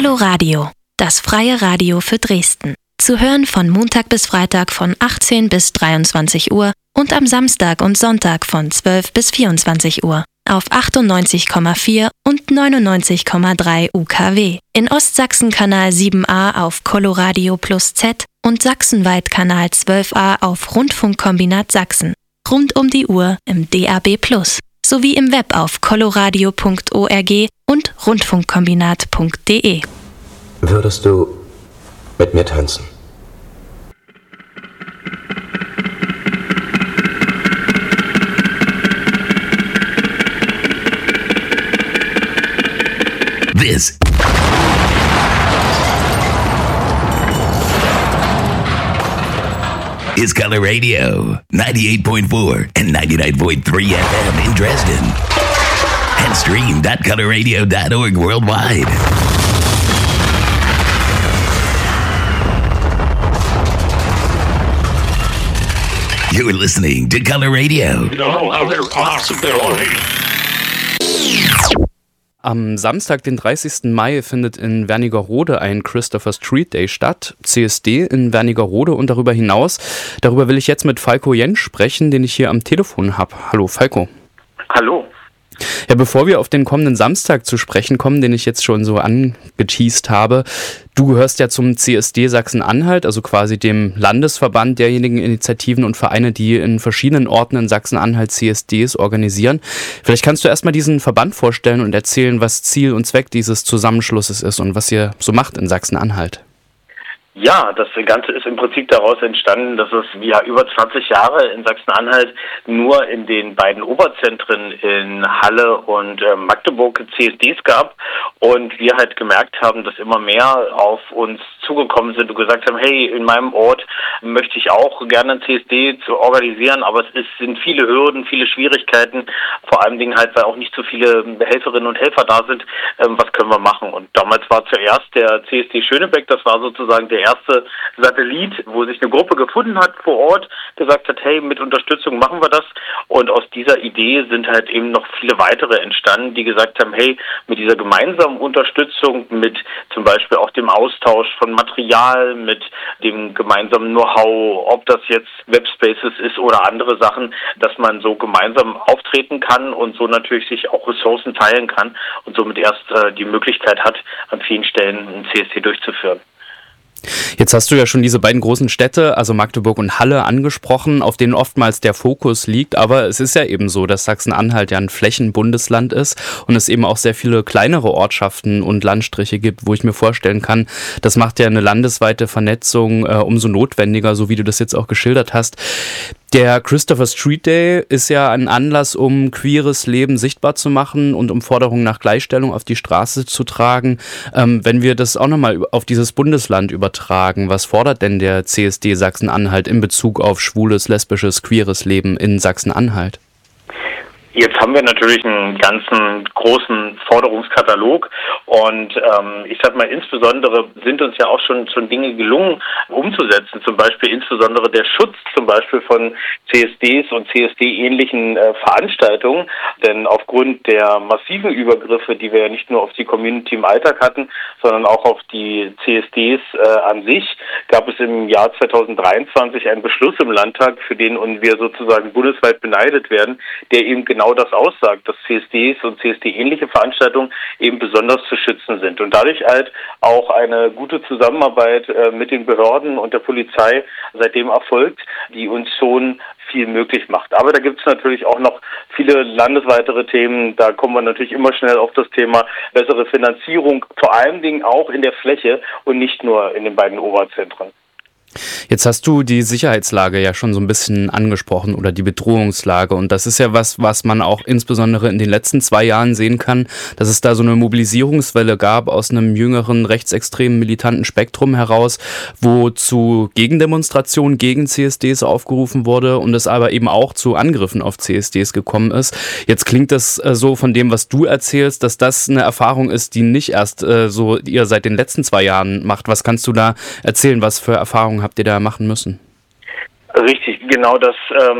Coloradio, das freie Radio für Dresden. Zu hören von Montag bis Freitag von 18 bis 23 Uhr und am Samstag und Sonntag von 12 bis 24 Uhr auf 98,4 und 99,3 UKW. In Ostsachsen Kanal 7a auf Coloradio Plus Z und sachsenweit Kanal 12a auf Rundfunkkombinat Sachsen. Rund um die Uhr im DAB Plus sowie im Web auf coloradio.org und rundfunkkombinat.de. Würdest du mit mir tanzen? This is Color Radio, 98.4 and 99.3 FM in Dresden. And stream.colorradio.org worldwide. You're listening to Color Radio. You know how there's possibility. Am Samstag, den 30. Mai, findet in Wernigerode ein Christopher Street Day statt, CSD in Wernigerode, und darüber hinaus. Darüber will ich jetzt mit Falco Jentsch sprechen, den ich hier am Telefon habe. Hallo Falco. Hallo. Ja, bevor wir auf den kommenden Samstag zu sprechen kommen, den ich jetzt schon so angeteast habe, du gehörst ja zum CSD Sachsen-Anhalt, also quasi dem Landesverband derjenigen Initiativen und Vereine, die in verschiedenen Orten in Sachsen-Anhalt CSDs organisieren. Vielleicht kannst du erstmal diesen Verband vorstellen und erzählen, was Ziel und Zweck dieses Zusammenschlusses ist und was ihr so macht in Sachsen-Anhalt. Ja, das Ganze ist im Prinzip daraus entstanden, dass es über 20 Jahre in Sachsen-Anhalt nur in den beiden Oberzentren in Halle und Magdeburg CSDs gab und wir halt gemerkt haben, dass immer mehr auf uns zugekommen sind und gesagt haben, hey, in meinem Ort möchte ich auch gerne ein CSD zu organisieren, aber es sind viele Hürden, viele Schwierigkeiten, vor allem Dingen halt, weil auch nicht so viele Helferinnen und Helfer da sind, was können wir machen? Und damals war zuerst der CSD Schönebeck, das war sozusagen der erste Satellit, wo sich eine Gruppe gefunden hat vor Ort, gesagt hat, hey, mit Unterstützung machen wir das. Und aus dieser Idee sind halt eben noch viele weitere entstanden, die gesagt haben, hey, mit dieser gemeinsamen Unterstützung, mit zum Beispiel auch dem Austausch von Material, mit dem gemeinsamen Know-how, ob das jetzt Webspaces ist oder andere Sachen, dass man so gemeinsam auftreten kann und so natürlich sich auch Ressourcen teilen kann und somit erst die Möglichkeit hat, an vielen Stellen ein CSD durchzuführen. Jetzt hast du ja schon diese beiden großen Städte, also Magdeburg und Halle, angesprochen, auf denen oftmals der Fokus liegt. Aber es ist ja eben so, dass Sachsen-Anhalt ja ein Flächenbundesland ist und es eben auch sehr viele kleinere Ortschaften und Landstriche gibt, wo ich mir vorstellen kann, das macht ja eine landesweite Vernetzung umso notwendiger, so wie du das jetzt auch geschildert hast. Der Christopher Street Day ist ja ein Anlass, um queeres Leben sichtbar zu machen und um Forderungen nach Gleichstellung auf die Straße zu tragen. Wenn wir das auch nochmal auf dieses Bundesland übertragen, was fordert denn der CSD Sachsen-Anhalt in Bezug auf schwules, lesbisches, queeres Leben in Sachsen-Anhalt? Jetzt haben wir natürlich einen ganzen großen Forderungskatalog und ich sag mal, insbesondere sind uns ja auch schon Dinge gelungen umzusetzen, zum Beispiel insbesondere der Schutz zum Beispiel von CSDs und CSD-ähnlichen Veranstaltungen, denn aufgrund der massiven Übergriffe, die wir ja nicht nur auf die Community im Alltag hatten, sondern auch auf die CSDs an sich, gab es im Jahr 2023 einen Beschluss im Landtag, für den wir sozusagen bundesweit beneidet werden, der eben genau das aussagt, dass CSDs und CSD-ähnliche Veranstaltungen eben besonders zu schützen sind und dadurch halt auch eine gute Zusammenarbeit mit den Behörden und der Polizei seitdem erfolgt, die uns schon viel möglich macht. Aber da gibt es natürlich auch noch viele landesweitere Themen, da kommen wir natürlich immer schnell auf das Thema bessere Finanzierung, vor allen Dingen auch in der Fläche und nicht nur in den beiden Oberzentren. Jetzt hast du die Sicherheitslage ja schon so ein bisschen angesprochen oder die Bedrohungslage, und das ist ja was man auch insbesondere in den letzten 2 Jahren sehen kann, dass es da so eine Mobilisierungswelle gab aus einem jüngeren rechtsextremen militanten Spektrum heraus, wo zu Gegendemonstrationen gegen CSDs aufgerufen wurde und es aber eben auch zu Angriffen auf CSDs gekommen ist. Jetzt klingt das so von dem, was du erzählst, dass das eine Erfahrung ist, die nicht erst so ihr seit den letzten 2 Jahren macht. Was kannst du da erzählen? Was für Erfahrungen habt ihr da machen müssen? Richtig, genau das.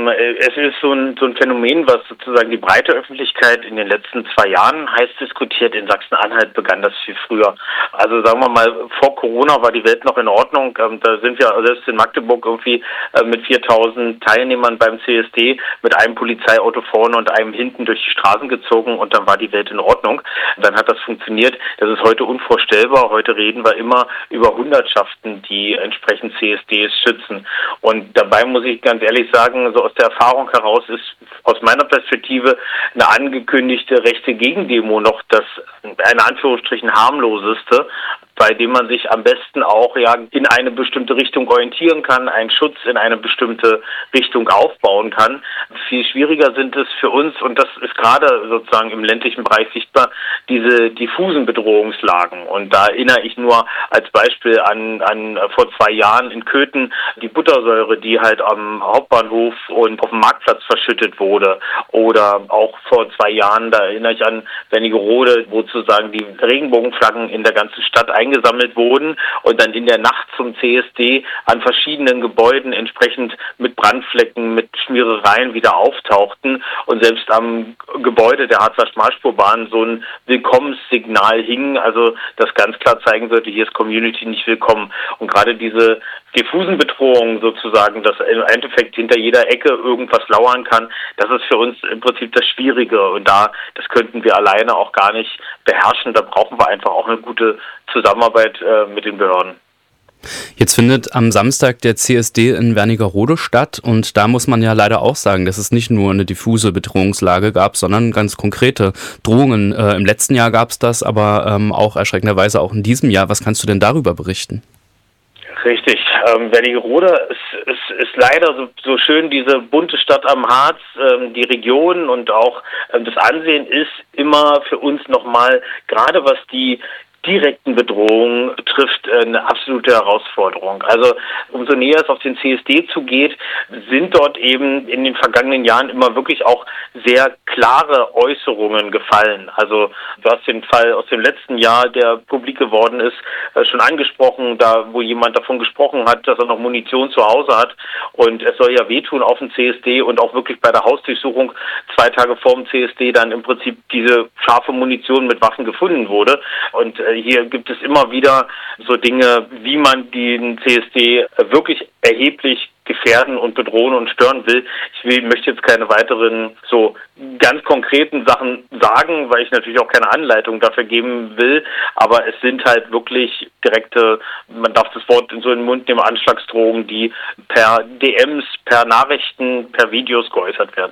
Es ist so ein Phänomen, was sozusagen die breite Öffentlichkeit in den letzten 2 Jahren heiß diskutiert. In Sachsen-Anhalt begann das viel früher. Also sagen wir mal, vor Corona war die Welt noch in Ordnung. Da sind wir selbst in Magdeburg irgendwie mit 4.000 Teilnehmern beim CSD mit einem Polizeiauto vorne und einem hinten durch die Straßen gezogen und dann war die Welt in Ordnung. Dann hat das funktioniert. Das ist heute unvorstellbar. Heute reden wir immer über Hundertschaften, die entsprechend CSDs schützen. Und dabei muss ich ganz ehrlich sagen, so aus der Erfahrung heraus ist aus meiner Perspektive eine angekündigte rechte Gegendemo noch das in Anführungsstrichen harmloseste, bei dem man sich am besten auch in eine bestimmte Richtung orientieren kann, einen Schutz in eine bestimmte Richtung aufbauen kann. Viel schwieriger sind es für uns, und das ist gerade sozusagen im ländlichen Bereich sichtbar, diese diffusen Bedrohungslagen. Und da erinnere ich nur als Beispiel an vor 2 Jahren in Köthen die Buttersäure, die halt am Hauptbahnhof und auf dem Marktplatz verschüttet wurde. Oder auch vor 2 Jahren, da erinnere ich an Wernigerode, wo sozusagen die Regenbogenflaggen in der ganzen Stadt eingesammelt wurden und dann in der Nacht zum CSD an verschiedenen Gebäuden entsprechend mit Brandflecken, mit Schmierereien wieder auftauchten und selbst am Gebäude der Harzer Schmalspurbahn so ein Willkommenssignal hing, also das ganz klar zeigen sollte, hier ist Community nicht willkommen. Und gerade diese diffusen Bedrohungen sozusagen, dass im Endeffekt hinter jeder Ecke irgendwas lauern kann, das ist für uns im Prinzip das Schwierige und das könnten wir alleine auch gar nicht beherrschen, da brauchen wir einfach auch eine gute Zusammenarbeit mit den Behörden. Jetzt findet am Samstag der CSD in Wernigerode statt und da muss man ja leider auch sagen, dass es nicht nur eine diffuse Bedrohungslage gab, sondern ganz konkrete Drohungen. Im letzten Jahr gab es das, aber auch erschreckenderweise auch in diesem Jahr. Was kannst du denn darüber berichten? Richtig. Wernigerode ist leider so schön, diese bunte Stadt am Harz, die Region und auch das Ansehen ist immer für uns nochmal, gerade was die direkten Bedrohungen trifft, eine absolute Herausforderung. Also umso näher es auf den CSD zugeht, sind dort eben in den vergangenen Jahren immer wirklich auch sehr klare Äußerungen gefallen. Also du hast den Fall aus dem letzten Jahr, der publik geworden ist, schon angesprochen, da wo jemand davon gesprochen hat, dass er noch Munition zu Hause hat und es soll ja wehtun auf dem CSD und auch wirklich bei der Hausdurchsuchung 2 Tage vor dem CSD dann im Prinzip diese scharfe Munition mit Waffen gefunden wurde. Und hier gibt es immer wieder so Dinge, wie man den CSD wirklich erheblich gefährden und bedrohen und stören will. Ich möchte jetzt keine weiteren so ganz konkreten Sachen sagen, weil ich natürlich auch keine Anleitung dafür geben will, aber es sind halt wirklich direkte, man darf das Wort so in den Mund nehmen, Anschlagsdrohungen, die per DMs, per Nachrichten, per Videos geäußert werden.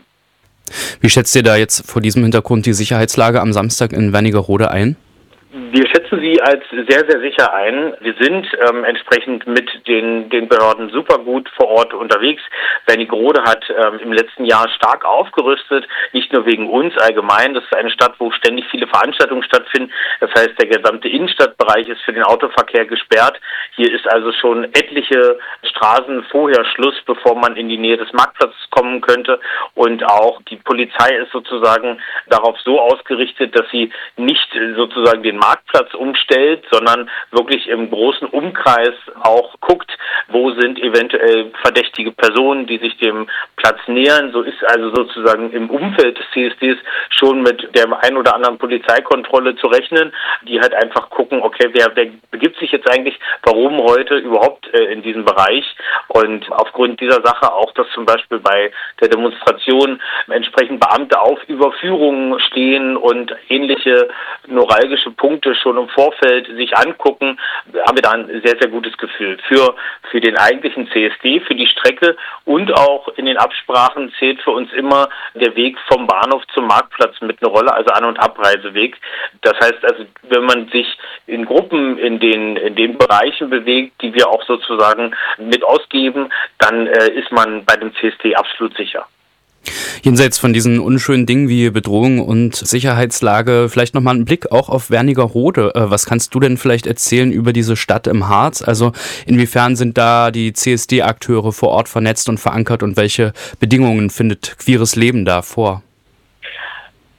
Wie schätzt ihr da jetzt vor diesem Hintergrund die Sicherheitslage am Samstag in Wernigerode ein? Wir schätzen sie als sehr, sehr sicher ein. Wir sind entsprechend mit den Behörden super gut vor Ort unterwegs. Wernigerode hat im letzten Jahr stark aufgerüstet, nicht nur wegen uns allgemein. Das ist eine Stadt, wo ständig viele Veranstaltungen stattfinden. Das heißt, der gesamte Innenstadtbereich ist für den Autoverkehr gesperrt. Hier ist also schon etliche Straßen vorher Schluss, bevor man in die Nähe des Marktplatzes kommen könnte. Und auch die Polizei ist sozusagen darauf so ausgerichtet, dass sie nicht sozusagen den Marktplatz umstellt, sondern wirklich im großen Umkreis auch guckt, wo sind eventuell verdächtige Personen, die sich dem Platz nähern. So ist also sozusagen im Umfeld des CSDs schon mit der ein oder anderen Polizeikontrolle zu rechnen, die halt einfach gucken, okay, wer begibt sich jetzt eigentlich, warum heute überhaupt in diesem Bereich? Und aufgrund dieser Sache auch, dass zum Beispiel bei der Demonstration entsprechend Beamte auf Überführungen stehen und ähnliche neuralgische Punkte schon im Vorfeld sich angucken, haben wir da ein sehr, sehr gutes Gefühl. Für den eigentlichen CSD, für die Strecke und auch in den Absprachen zählt für uns immer der Weg vom Bahnhof zum Marktplatz mit einer Rolle, also An- und Abreiseweg. Das heißt also, wenn man sich in Gruppen in den Bereichen bewegt, die wir auch sozusagen mit ausgeben, dann ist man bei dem CSD absolut sicher. Jenseits von diesen unschönen Dingen wie Bedrohung und Sicherheitslage, vielleicht nochmal einen Blick auch auf Wernigerode. Was kannst du denn vielleicht erzählen über diese Stadt im Harz? Also inwiefern sind da die CSD-Akteure vor Ort vernetzt und verankert und welche Bedingungen findet queeres Leben da vor?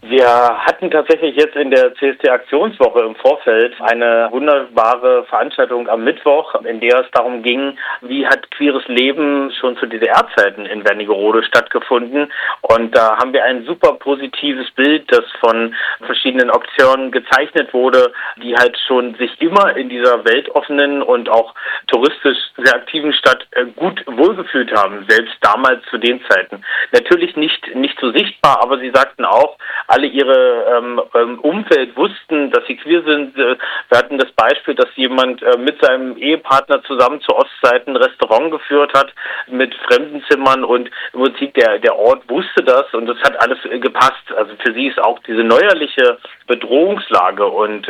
Wir hatten tatsächlich jetzt in der CSD-Aktionswoche im Vorfeld eine wunderbare Veranstaltung am Mittwoch, in der es darum ging, wie hat queeres Leben schon zu DDR-Zeiten in Wernigerode stattgefunden. Und da haben wir ein super positives Bild, das von verschiedenen Akteuren gezeichnet wurde, die halt schon sich immer in dieser weltoffenen und auch touristisch sehr aktiven Stadt gut wohlgefühlt haben, selbst damals zu den Zeiten. Natürlich nicht so sichtbar, aber sie sagten auch, alle ihre Umfeld wussten, dass sie queer sind. Wir hatten das Beispiel, dass jemand mit seinem Ehepartner zusammen zur Ostseite ein Restaurant geführt hat mit Fremdenzimmern und im Prinzip der Ort wusste das und das hat alles gepasst. Also für sie ist auch diese neuerliche Bedrohungslage und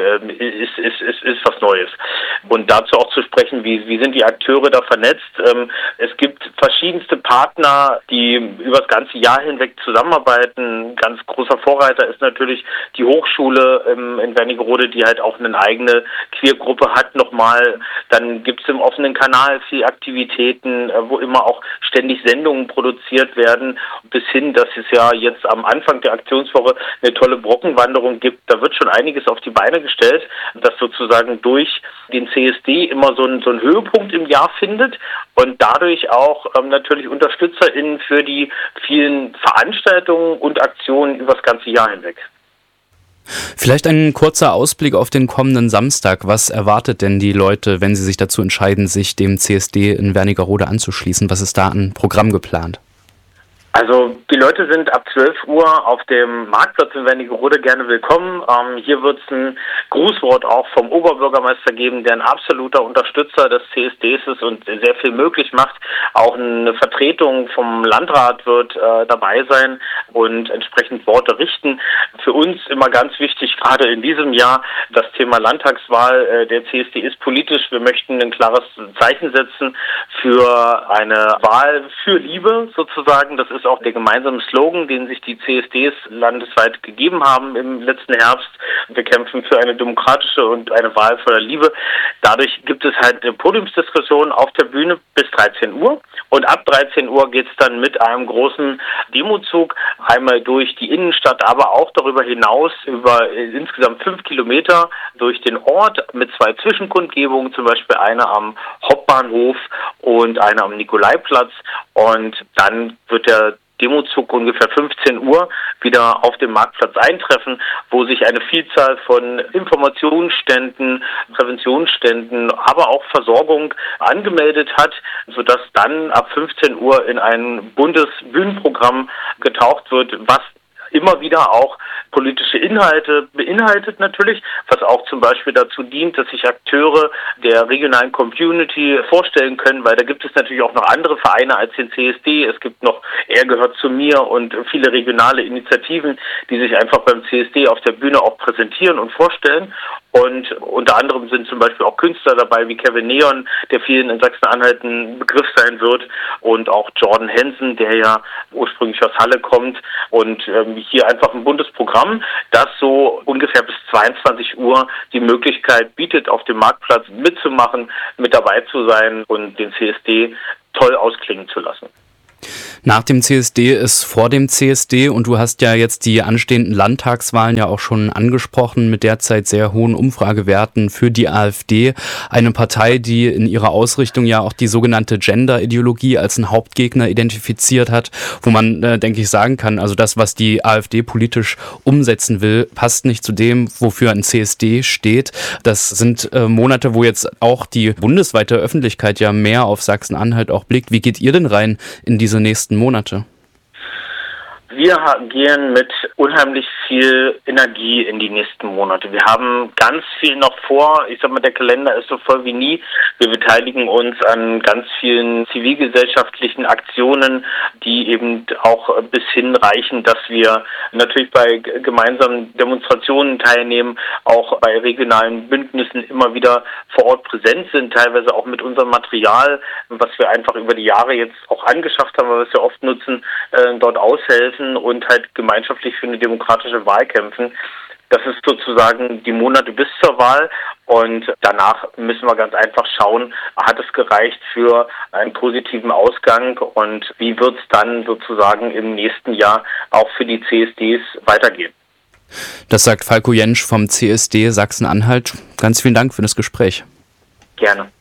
ist was Neues. Und dazu auch zu sprechen, wie sind die Akteure da vernetzt? Es gibt verschiedenste Partner, die über das ganze Jahr hinweg zusammenarbeiten. Ein ganz großer Vorreiter ist natürlich die Hochschule in Wernigerode, die halt auch eine eigene Queergruppe hat nochmal. Dann gibt es im offenen Kanal viele Aktivitäten, wo immer auch ständig Sendungen produziert werden, bis hin, dass es ja jetzt am Anfang der Aktionswoche eine tolle Brockenwanderung gibt. Da wird schon einiges auf die Beine gestellt, dass sozusagen durch den CSD immer so ein Höhepunkt im Jahr findet und dadurch auch natürlich UnterstützerInnen für die vielen Veranstaltungen und Aktionen über das ganze Jahr hinweg. Vielleicht ein kurzer Ausblick auf den kommenden Samstag. Was erwartet denn die Leute, wenn sie sich dazu entscheiden, sich dem CSD in Wernigerode anzuschließen? Was ist da an Programm geplant? Also die Leute sind ab 12 Uhr auf dem Marktplatz in Wernigerode gerne willkommen. Hier wird es ein Grußwort auch vom Oberbürgermeister geben, der ein absoluter Unterstützer des CSDs ist und sehr viel möglich macht. Auch eine Vertretung vom Landrat wird dabei sein und entsprechend Worte richten. Für uns immer ganz wichtig, gerade in diesem Jahr, das Thema Landtagswahl. Der CSD ist politisch. Wir möchten ein klares Zeichen setzen für eine Wahl für Liebe sozusagen. Das ist auch der gemeinsame Slogan, den sich die CSDs landesweit gegeben haben im letzten Herbst. Wir kämpfen für eine demokratische und eine Wahl voller Liebe. Dadurch gibt es halt eine Podiumsdiskussion auf der Bühne bis 13 Uhr. Und ab 13 Uhr geht es dann mit einem großen Demozug einmal durch die Innenstadt, aber auch darüber hinaus über insgesamt 5 Kilometer durch den Ort mit 2 Zwischenkundgebungen, zum Beispiel eine am Hauptbahnhof und eine am Nikolaiplatz. Und dann wird der Demozug ungefähr 15 Uhr wieder auf dem Marktplatz eintreffen, wo sich eine Vielzahl von Informationsständen, Präventionsständen, aber auch Versorgung angemeldet hat, sodass dann ab 15 Uhr in ein Bundesbühnenprogramm getaucht wird, was immer wieder auch politische Inhalte beinhaltet natürlich, was auch zum Beispiel dazu dient, dass sich Akteure der regionalen Community vorstellen können, weil da gibt es natürlich auch noch andere Vereine als den CSD. Es gibt noch Er gehört zu mir und viele regionale Initiativen, die sich einfach beim CSD auf der Bühne auch präsentieren und vorstellen. Und unter anderem sind zum Beispiel auch Künstler dabei wie Kevin Neon, der vielen in Sachsen-Anhalt ein Begriff sein wird, und auch Jordan Hansen, der ja ursprünglich aus Halle kommt, und hier einfach ein buntes Programm, das so ungefähr bis 22 Uhr die Möglichkeit bietet, auf dem Marktplatz mitzumachen, mit dabei zu sein und den CSD toll ausklingen zu lassen. Nach dem CSD ist vor dem CSD, und du hast ja jetzt die anstehenden Landtagswahlen ja auch schon angesprochen, mit derzeit sehr hohen Umfragewerten für die AfD. Eine Partei, die in ihrer Ausrichtung ja auch die sogenannte Gender-Ideologie als einen Hauptgegner identifiziert hat, wo man, denke ich, sagen kann, also das, was die AfD politisch umsetzen will, passt nicht zu dem, wofür ein CSD steht. Das sind Monate, wo jetzt auch die bundesweite Öffentlichkeit ja mehr auf Sachsen-Anhalt auch blickt. Wie geht ihr denn rein in diese nächsten Monate? Wir gehen mit unheimlich viel Energie in die nächsten Monate. Wir haben ganz viel noch vor. Ich sag mal, der Kalender ist so voll wie nie. Wir beteiligen uns an ganz vielen zivilgesellschaftlichen Aktionen, die eben auch bis hin reichen, dass wir natürlich bei gemeinsamen Demonstrationen teilnehmen, auch bei regionalen Bündnissen immer wieder vor Ort präsent sind, teilweise auch mit unserem Material, was wir einfach über die Jahre jetzt auch angeschafft haben, weil wir es ja oft nutzen, dort aushelfen und halt gemeinschaftlich für eine demokratische Wahl kämpfen. Das ist sozusagen die Monate bis zur Wahl, und danach müssen wir ganz einfach schauen, hat es gereicht für einen positiven Ausgang und wie wird es dann sozusagen im nächsten Jahr auch für die CSDs weitergehen. Das sagt Falko Jentsch vom CSD Sachsen-Anhalt. Ganz vielen Dank für das Gespräch. Gerne.